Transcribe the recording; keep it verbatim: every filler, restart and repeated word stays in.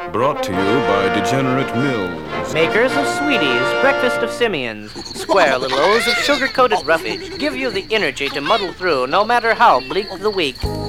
Brought to you by Degenerate Mills. Makers of Sweeties, Breakfast of Simians. Square little O's of sugar-coated roughage give you the energy to muddle through no matter how bleak the week.